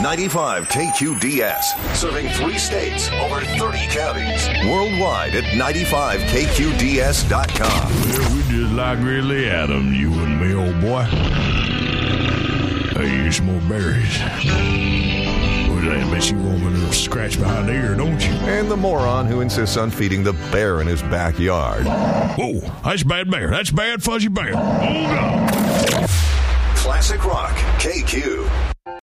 95 KQDS. Serving 3 states, over 30 counties. Worldwide at 95KQDS.com. Well, we just like Ridley Adams, you and me, old boy. Hey, here's some more berries. What that? Bet you want a little scratch behind the ear, don't you? And the moron who insists on feeding the bear in his backyard. Whoa, that's a bad bear. That's a bad fuzzy bear. Oh, God. Classic Rock, KQ.